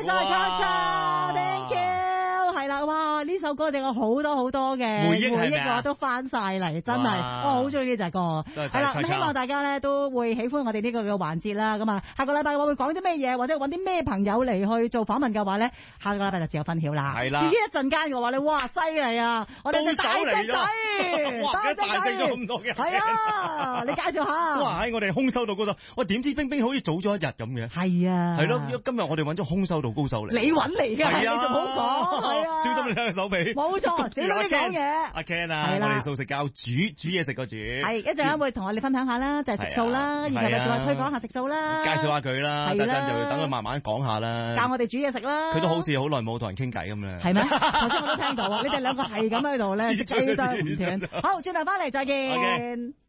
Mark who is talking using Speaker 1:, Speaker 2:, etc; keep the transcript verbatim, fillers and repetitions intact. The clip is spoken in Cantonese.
Speaker 1: 晒叉叉 ，thank you， 係啦，哇！呢首歌定有好多好多嘅
Speaker 2: 回憶係咪啊
Speaker 1: 我都翻晒嚟，真係，我好中意呢隻歌。係啦，咁希望大家咧都會喜歡我哋呢個嘅環節啦。咁啊，下個禮拜我會講啲咩嘢，或者揾啲咩朋友嚟去做訪問嘅話咧，下個禮拜就自由分曉啦。
Speaker 2: 係啦，
Speaker 1: 至於一陣間嘅話咧，哇，犀利啊！我哋隻大隻仔，
Speaker 2: 哇，幾大隻咗咁多嘅，
Speaker 1: 係啊，你介紹下。
Speaker 2: 哇，喺我哋空手道高手，我點知冰冰好似早咗一日咁嘅。
Speaker 1: 係啊，
Speaker 2: 係咯，今日我哋揾咗空手道高手嚟。
Speaker 1: 你揾嚟嘅，
Speaker 2: 係啊，
Speaker 1: 你仲好講，係啊，
Speaker 2: 小心你睇下手臂。
Speaker 1: 冇錯，小心你講嘢。
Speaker 2: 阿 Ken 啊，我哋素食教煮煮嘢食個煮。
Speaker 1: 係一陣間會同我哋分享下啦，就係食素啦，然後咪仲話推廣下食素啦，
Speaker 2: 介紹下佢啦，一陣就等佢慢慢講下啦，
Speaker 1: 教我哋煮嘢食啦。
Speaker 2: 佢都好似好耐冇同人傾偈咁啦。
Speaker 1: 係咩？頭先我都聽到，你哋兩個係咁喺度咧，吹得唔斷。好，轉頭翻嚟再見。